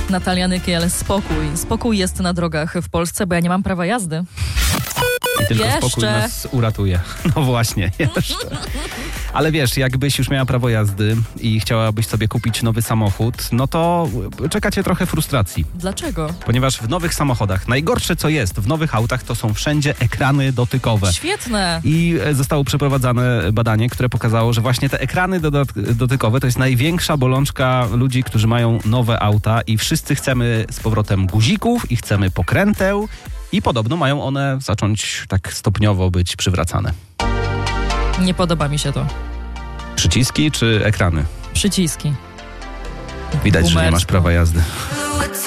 Natalia Nykiel, spokój. Spokój jest na drogach w Polsce, bo ja nie mam prawa jazdy. I tylko spokój nas uratuje. No właśnie, jeszcze. Ale wiesz, jakbyś już miała prawo jazdy i chciałabyś sobie kupić nowy samochód, no to czeka cię trochę frustracji. Dlaczego? Ponieważ w nowych samochodach, najgorsze co jest w nowych autach, to są wszędzie ekrany dotykowe. Świetne! I zostało przeprowadzone badanie, które pokazało, że właśnie te ekrany dotykowe to jest największa bolączka ludzi, którzy mają nowe auta i wszyscy chcemy z powrotem guzików i chcemy pokręteł i podobno mają one zacząć tak stopniowo być przywracane. Nie podoba mi się to. Przyciski czy ekrany? Przyciski. Widać, że nie masz prawa jazdy.